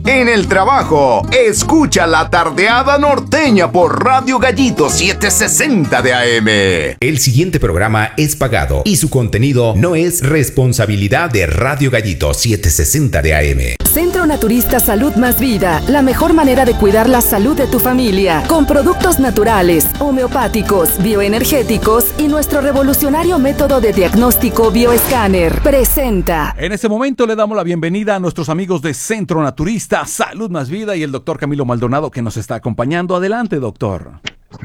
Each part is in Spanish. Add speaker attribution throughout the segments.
Speaker 1: En el trabajo, escucha La Tardeada Norteña por Radio Gallito 760 de AM.
Speaker 2: El siguiente programa es pagado y su contenido no es responsabilidad de Radio Gallito 760 de AM.
Speaker 3: Centro Naturista Salud Más Vida, la mejor manera de cuidar la salud de tu familia, con productos naturales, homeopáticos, bioenergéticos y nuestro revolucionario método de diagnóstico bioescáner. Presenta.
Speaker 4: En este momento le damos la bienvenida a nuestros amigos de Centro Naturista Salud Más Vida y el doctor Camilo Maldonado, que nos está acompañando. Adelante, doctor.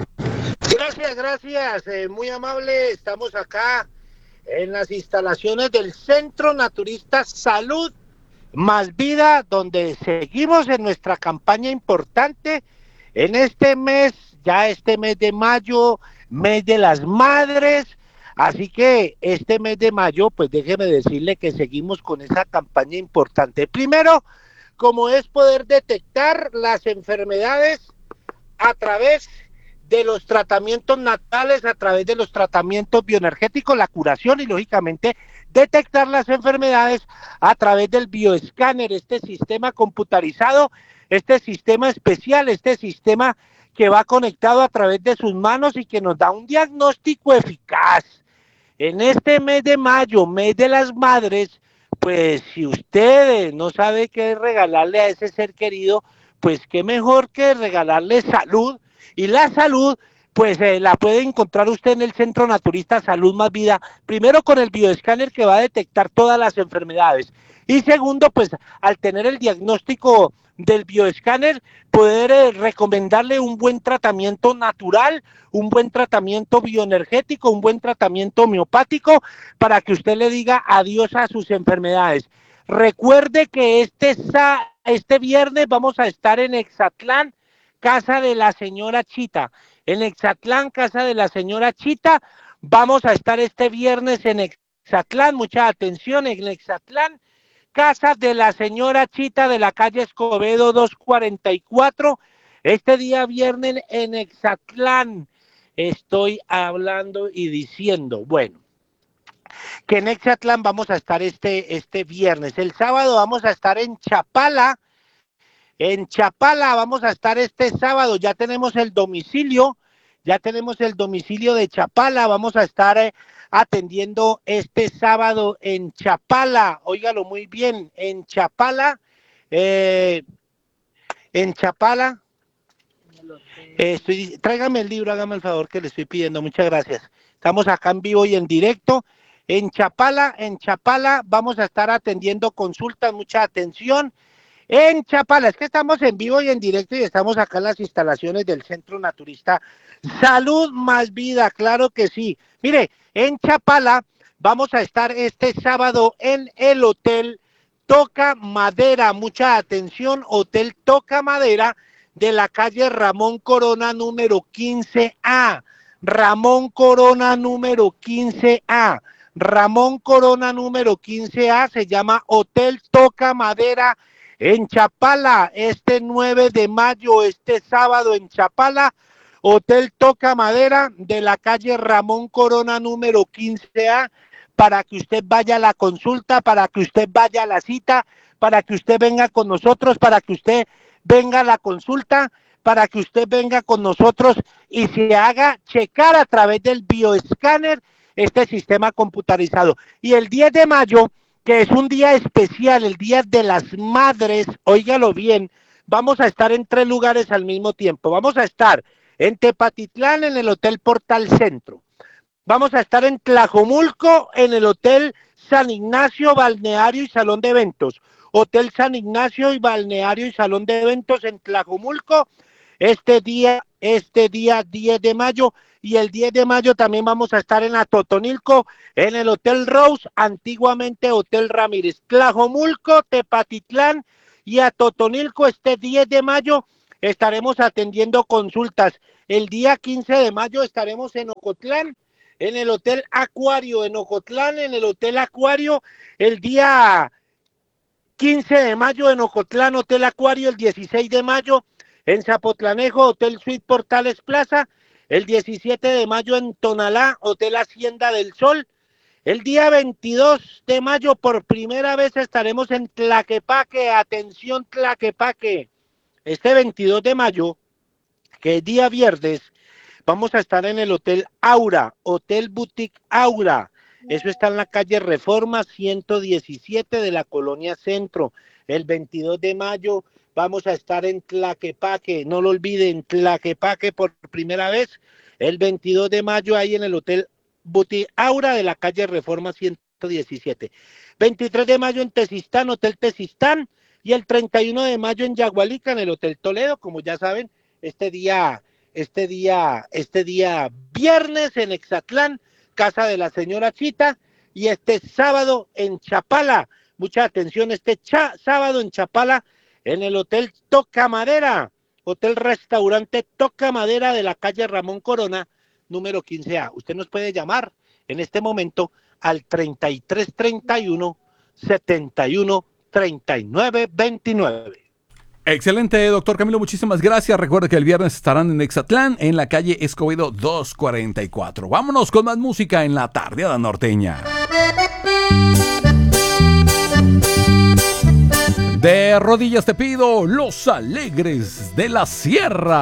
Speaker 5: Gracias, muy amable. Estamos acá en las instalaciones del Centro Naturista Salud Más Vida, donde seguimos en nuestra campaña importante en este mes, ya este mes de mayo, mes de las madres. Así que este mes de mayo, pues déjeme decirle que seguimos con esa campaña importante. Primero, como es poder detectar las enfermedades a través de los tratamientos naturales, a través de los tratamientos bioenergéticos, la curación y lógicamente detectar las enfermedades a través del bioescáner, este sistema computarizado, este sistema especial, este sistema que va conectado a través de sus manos y que nos da un diagnóstico eficaz. En este mes de mayo, mes de las madres, pues si usted no sabe qué regalarle a ese ser querido, pues qué mejor que regalarle salud. Y la salud, pues la puede encontrar usted en el Centro Naturista Salud Más Vida, primero con el bioescáner que va a detectar todas las enfermedades. Y segundo, pues al tener el diagnóstico del bioescáner, poder recomendarle un buen tratamiento natural, un buen tratamiento bioenergético, un buen tratamiento homeopático, para que usted le diga adiós a sus enfermedades. Recuerde que este viernes vamos a estar en Exatlán, Casa de la Señora Chita. En Exatlán, Casa de la Señora Chita, vamos a estar este viernes en Exatlán, mucha atención, en Exatlán, Casa de la Señora Chita de la calle Escobedo 244, este día viernes en Exatlán. Estoy hablando y diciendo, bueno, que en Exatlán vamos a estar este viernes. El sábado vamos a estar en Chapala. En Chapala vamos a estar este sábado, ya tenemos el domicilio de Chapala, vamos a estar atendiendo este sábado en Chapala, óigalo muy bien, en Chapala, tráigame el libro, hágame el favor que le estoy pidiendo, muchas gracias. Estamos acá en vivo y en directo, en Chapala vamos a estar atendiendo consultas, mucha atención. En Chapala, es que estamos en vivo y en directo y estamos acá en las instalaciones del Centro Naturista Salud Más Vida, claro que sí. Mire, en Chapala vamos a estar este sábado en el Hotel Toca Madera, mucha atención, Hotel Toca Madera de la calle Ramón Corona número 15A, Ramón Corona número 15A, Ramón Corona número 15A, se llama Hotel Toca Madera, en Chapala, este 9 de mayo, este sábado en Chapala, Hotel Toca Madera de la calle Ramón Corona número 15A, para que usted vaya a la consulta, para que usted vaya a la cita, para que usted venga con nosotros, para que usted venga a la consulta, para que usted venga con nosotros y se haga checar a través del bioescáner este sistema computarizado. Y el 10 de mayo, que es un día especial, el Día de las Madres, óigalo bien, vamos a estar en 3 lugares al mismo tiempo. Vamos a estar en Tepatitlán, en el Hotel Portal Centro. Vamos a estar en Tlajomulco, en el Hotel San Ignacio, Balneario y Salón de Eventos. Hotel San Ignacio y Balneario y Salón de Eventos en Tlajomulco, este día 10 de mayo. Y el 10 de mayo también vamos a estar en Atotonilco, en el Hotel Rose, antiguamente Hotel Ramírez. Tlajomulco, Tepatitlán y Atotonilco, este 10 de mayo estaremos atendiendo consultas. El día 15 de mayo estaremos en Ocotlán, en el Hotel Acuario, en Ocotlán, en el Hotel Acuario. El día 15 de mayo en Ocotlán, Hotel Acuario. El 16 de mayo en Zapotlanejo, Hotel Suite Portales Plaza. El 17 de mayo en Tonalá, Hotel Hacienda del Sol. El día 22 de mayo por primera vez estaremos en Tlaquepaque. Atención Tlaquepaque. Este 22 de mayo, que es día viernes, vamos a estar en el Hotel Aura, Hotel Boutique Aura. Eso está en la calle Reforma 117 de la Colonia Centro. El 22 de mayo vamos a estar en Tlaquepaque, no lo olviden, Tlaquepaque por primera vez. El 22 de mayo ahí en el Hotel Boutique Aura de la calle Reforma 117. 23 de mayo en Tezistán, Hotel Tezistán. Y el 31 de mayo en Yagualica, en el Hotel Toledo, como ya saben, este día viernes en Exatlán, casa de la señora Chita, y este sábado en Chapala, mucha atención, sábado en Chapala, en el Hotel Toca Madera, Hotel Restaurante Toca Madera de la calle Ramón Corona, número 15A. Usted nos puede llamar en este momento al 3331 71 3929.
Speaker 4: Excelente, doctor Camilo, muchísimas gracias. Recuerde que el viernes estarán en Exatlán, en la calle Escobedo 244. Vámonos con más música en la tardeada norteña. De rodillas te pido, Los Alegres de la Sierra.